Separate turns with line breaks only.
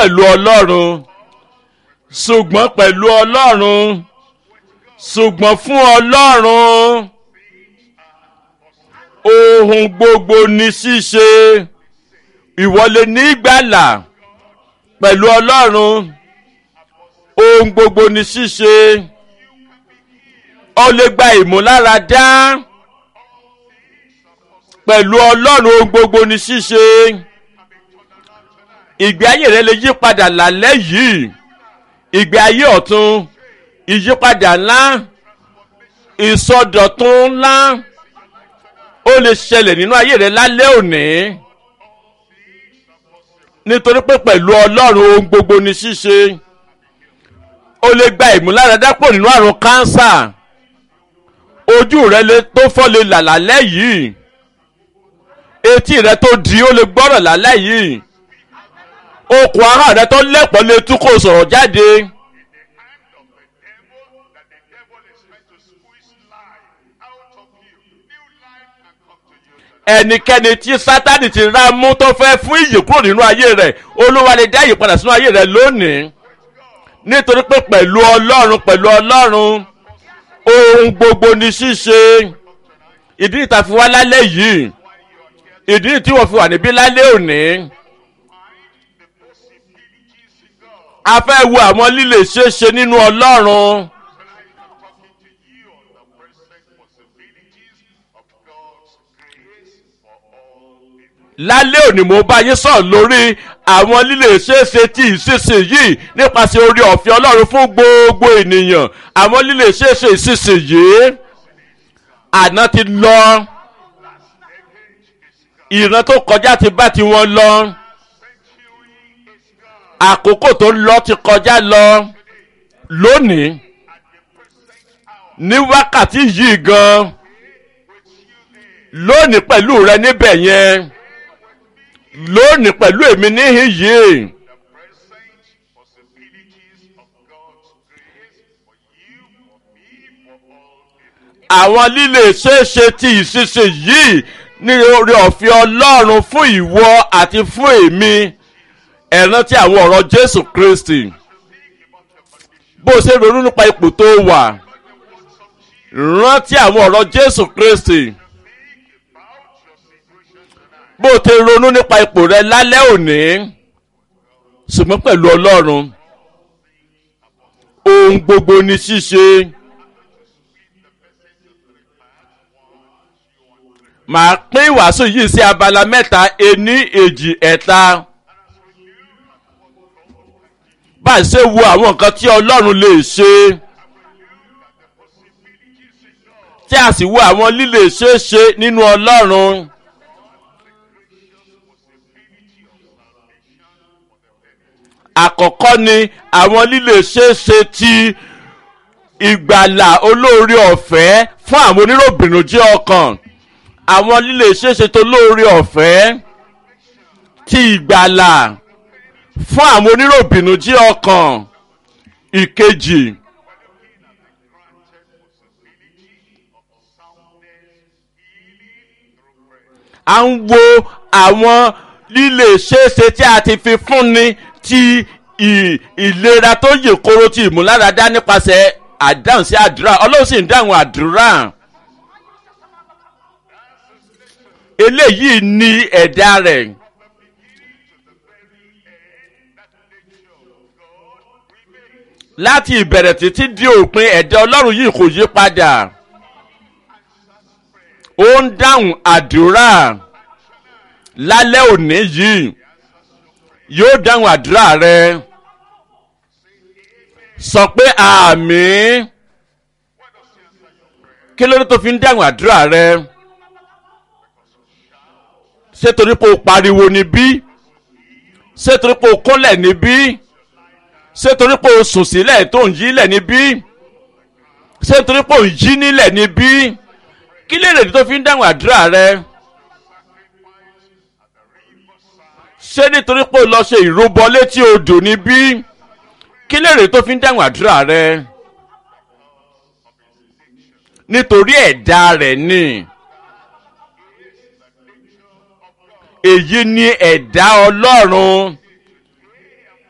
pẹ̀lú Ọlọ́run ṣùgbọ́n pẹ̀lú Ọlọ́run ṣùgbọ́n fún Ọlọ́run ohun gbogbo ní ṣíṣe. Ìwọ lè ní ìgbàlà pẹ̀lú Ọlọ́run ohun gbogbo ní ṣíṣe. O lè gba ìmúláradá pẹ̀lú Ọlọ́run ohun gbogbo ní ṣíṣe. Ìgbé ayé rẹ lè yí padà lálẹ́ yìí. Ìgbé ayé ọ̀tun, ìyípadà ńlá, ìsọdọ̀tun ńlá ó lè ṣẹlẹ̀ nínú ayé rẹ lálẹ́ òní. Nítorí pé pẹ̀lú Ọlọ́run ohun gbogbo ní ṣíṣe. O lè gba ìmúláradá pọ̀ nínú àrùn kánsà. Ojú rẹ tó fọ́ lè là lálẹ́ yìí. Etí rẹ tó di ó lè gbọ́rọ̀ lálẹ́ yìí. Okùn ahọ́n rẹ tó lẹ́pọ̀ lè tú kó sọ̀rọ̀ jáde. Ẹnikẹ́ni tí Sátánì ti rá mú tó fẹ́ fún ìyè kúrò nínú ayé rẹ̀, Olúwa lè dá ìyípadà sínú ayé rẹ̀ lónìí. Nítorí pé pẹ̀lú Ọlọ́run ohun gbogbo ní ṣíṣe. Ìdí ìta fi wá lálẹ́ yìí. Ìdí tí wọ́n fi wà níbí lálẹ́ òní. A fẹ́ wo àwọn lílè ṣeéṣe nínú Ọlọ́run. Lálẹ́ òní mo bá yín sọ̀rọ̀ lórí àwọn lílè ṣeéṣe tí ìsinsìnyí nípasẹ̀ oore ọ̀fẹ́ Ọlọ́run fún gbogbo ènìyàn. Àwọn lílè ṣeéṣe ìsinsìnyí. Àná ti lọ. Ìran tó kọjá ti bá tiwọn lọ. Àkókò tó lọ ti kọjá lọ. Lónìí ní wákàtí yìí gan. Lónìí pẹ̀lú rẹ níbẹ̀ yẹn. Lónìí pẹ̀lú èmi níhìn yìí. Àwọn lílè ṣeéṣe tí ìsinsìnyí ní oore ọ̀fẹ́ Ọlọ́run fún ìwọ àti fún èmi. Ẹ rántí àwọn ọ̀rọ̀ Jésù Kristi. Bó ṣe ronú nípa ipò tó wà. Rántí àwọn ọ̀rọ̀ Jésù Kristi. Bó ṣe ronú nípa ipò rẹ lálẹ́ òní. Ṣùgbọ́n pẹ̀lú Ọlọ́run ohun gbogbo ní ṣíṣe. Màá pín ìwàásù yìí sí abala mẹ́ta, ení, èjì, ẹ̀ta. Bá a ṣe wo àwọn nǹkan tí Ọlọ́run lè ṣe. Tí a sì wo àwọn lílè ṣeéṣe nínú Ọlọ́run. Àkọ́kọ́ ni àwọn lílè ṣeéṣe tí ìgbàlà olóore ọ̀fẹ́ fún àwọn oníròbìnújẹ́ ọkàn. Àwọn lílè ṣeéṣe tó lóore ọ̀fẹ́ tí ìgbàlà fún àwọn oníròbìnújẹ́ ọkàn. Ìkejì, à ń wo àwọn lílè ṣeéṣe tí a ti fi fúnni ti ìlera tó yè koro ti ìmúláradá nípasẹ̀ àdáhùn sí àdúrà. Ọlọ́run sì ń dáhùn àdúrà. Eléyìí ni ẹ̀dá rẹ̀. Láti ìbẹ̀rẹ̀ títí di òpin ẹ̀dá Ọlọ́run yìí kò yí padà. Ó ń dáhùn àdúrà. Lálẹ́ òní yìí yóò dáhùn àdúrà rẹ. Sọ pé àmín. Kí ló dé tó fi ń dáhùn àdúrà rẹ? Ṣé torí pé o pariwo níbí? Ṣé torí pé o kúnlẹ̀ níbí? Ṣé torí pé o sùn sílẹ̀ tó ń yílẹ̀ níbí? Ṣé torí pé o ń yí nílẹ̀ níbí? Kí lè rèé tó fi ń dáhùn àdúrà rẹ? Ṣé nítorí pé o lọ ṣe ìrúbọ létí odò níbí? Kí lè rèé tó fi ń dáhùn àdúrà rẹ? Nítorí ẹ̀dá rẹ̀ ni. Èyí ni ẹ̀dá Ọlọ́run.